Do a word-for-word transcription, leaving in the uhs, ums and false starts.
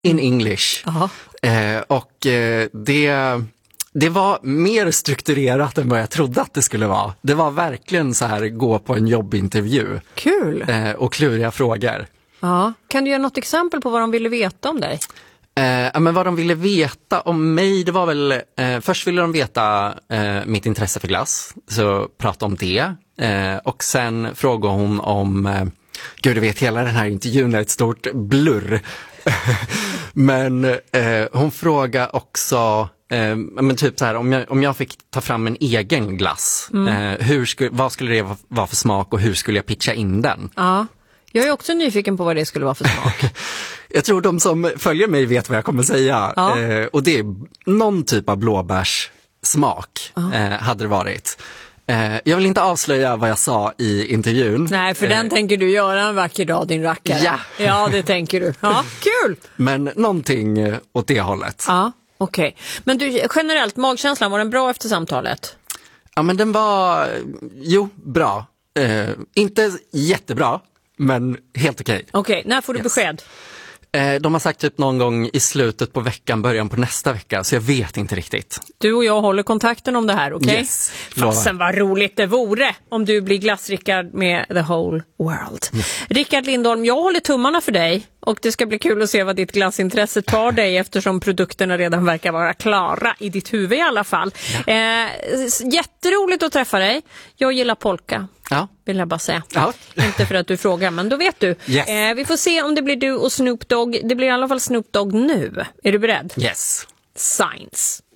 in English. Eh, och eh, det... Det var mer strukturerat än vad jag trodde att det skulle vara. Det var verkligen så här, gå på en jobbintervju. Kul! Eh, och kluriga frågor. Ja. Kan du ge något exempel på vad de ville veta om dig? Eh, men vad de ville veta om mig, det var väl... Eh, först ville de veta eh, mitt intresse för glass. Så prata om det. Eh, och sen frågade hon om... Eh, Gud, du vet, hela den här intervjun är ett stort blurr. Men eh, hon frågade också... Eh, men typ så här, om jag, om jag fick ta fram en egen glass, mm. eh, hur sku, vad skulle det vara för smak och hur skulle jag pitcha in den? Ja, jag är också nyfiken på vad det skulle vara för smak. Jag tror de som följer mig vet vad jag kommer säga. Ja. Eh, och det är någon typ av blåbärssmak ja. eh, hade det varit. Eh, jag vill inte avslöja vad jag sa i intervjun. Nej, för eh, den tänker du göra en vacker dag, din rackare. Ja, ja det tänker du. Ja, kul! Men någonting åt det hållet. Ja. Okej, okay. Men du, generellt, magkänslan, var den bra efter samtalet? Ja, men den var, jo, bra. Eh, inte jättebra, men helt okej. Okay. Okej, okay. När får du yes. besked? Eh, de har sagt typ någon gång i slutet på veckan, början på nästa vecka, så jag vet inte riktigt. Du och jag håller kontakten om det här, okej? Okay? Yes. Fasen vad roligt det vore om du blir glassrickard med the whole world. Mm. Rickard Lindholm, jag håller tummarna för dig. Och det ska bli kul att se vad ditt glassintresse tar dig eftersom produkterna redan verkar vara klara i ditt huvud i alla fall. Ja. Eh, jätteroligt att träffa dig. Jag gillar polka. Ja. Vill jag bara säga. Ja. Inte för att du frågar, men då vet du. Yes. Eh, vi får se om det blir du och Snoop Dogg. Det blir i alla fall Snoop Dogg nu. Är du beredd? Yes. Science.